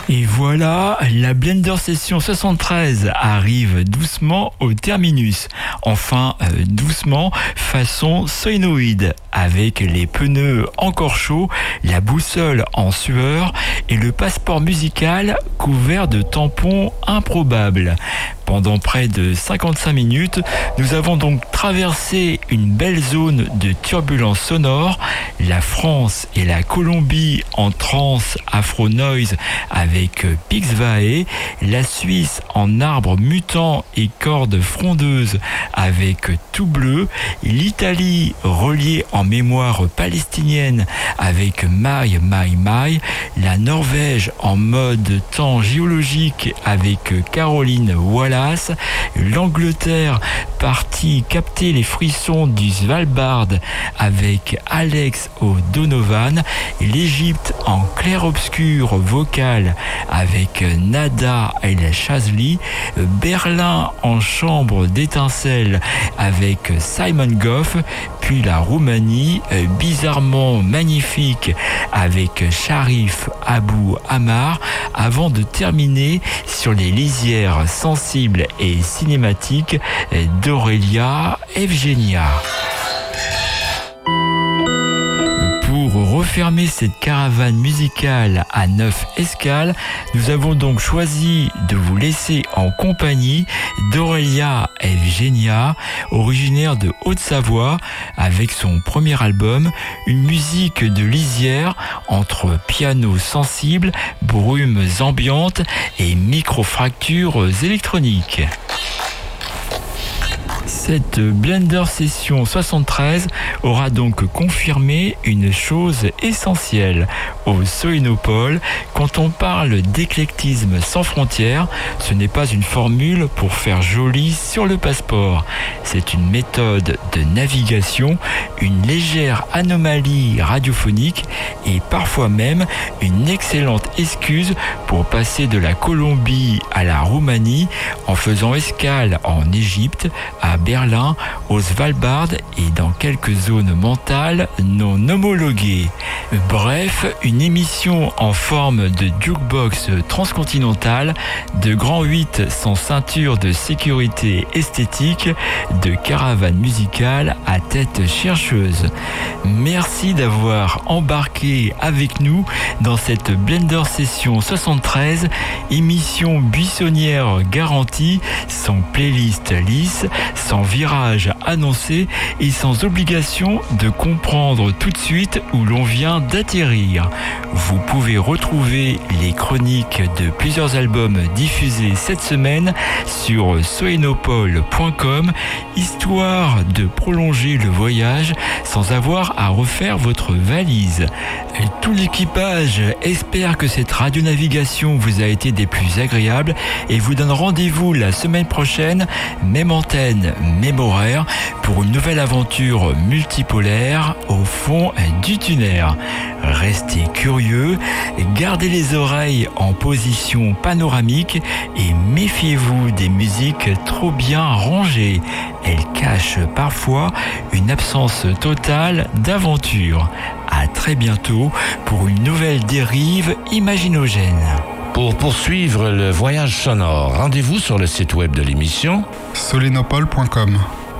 Et voilà, la Blender Session 73 arrive doucement au terminus. Enfin, doucement, façon solénoïde, avec les pneus encore chauds, la boussole en sueur et le passeport musical couvert de tampons improbables. Pendant près de 55 minutes, nous avons donc traversé une belle zone de turbulence sonore, la France et la Colombie en trance afro-noise avec Pixvae, la Suisse en arbres mutants et cordes frondeuses avec Tout Bleu, l'Italie reliée en mémoire palestinienne avec My, la Norvège en mode temps géologique avec Caroline Wallace, l'Angleterre partie capter les frissons du Svalbard avec Alex O'Donovan, l'Égypte en clair-obscur vocal avec Nada El Shazli, Berlin en chambre d'étincelles avec Simon Goff, puis la Roumanie bizarrement magnifique avec Sharif Abou Ammar, avant de terminer sur les lisières sensibles et cinématiques d'Aurélia Evgenia. Pour refermer cette caravane musicale à 9 escales, nous avons donc choisi de vous laisser en compagnie d'Aurélia Evgenia, originaire de Haute-Savoie, avec son premier album, une musique de lisière entre piano sensible, brumes ambiantes et microfractures électroniques. Cette Blender Session 73 aura donc confirmé une chose essentielle au Solénopole. Quand on parle d'éclectisme sans frontières, ce n'est pas une formule pour faire joli sur le passeport. C'est une méthode de navigation, une légère anomalie radiophonique et parfois même une excellente excuse pour passer de la Colombie à la Roumanie en faisant escale en Égypte, à Berlin, au Svalbard et dans quelques zones mentales non homologuées. Bref, une émission en forme de jukebox transcontinentale, de grand 8 sans ceinture de sécurité esthétique, de caravane musicale à tête chercheuse. Merci d'avoir embarqué avec nous dans cette Blender Session 73, émission buissonnière garantie, sans playlist lisse, sans virage annoncé et sans obligation de comprendre tout de suite où l'on vient d'atterrir. Vous pouvez retrouver les chroniques de plusieurs albums diffusés cette semaine sur solenopole.com, histoire de prolonger le voyage sans avoir à refaire votre valise. Tout l'équipage espère que cette radionavigation vous a été des plus agréables et vous donne rendez-vous la semaine prochaine, même antenne, même horaire, pour une nouvelle aventure multipolaire au fond du tunnel. Restez curieux, gardez les oreilles en position panoramique et méfiez-vous des musiques trop bien rangées. Elles cachent parfois une absence totale d'aventure. À très bientôt pour une nouvelle dérive imaginogène. Pour poursuivre le voyage sonore, rendez-vous sur le site web de l'émission solenopole.com.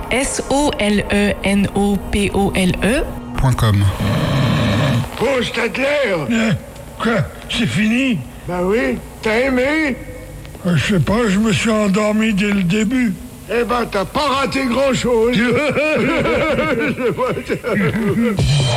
solenopole.com. Oh, Stadler! Quoi? C'est fini? Ben oui, t'as aimé? Je sais pas, je me suis endormi dès le début. Eh ben, t'as pas raté grand-chose.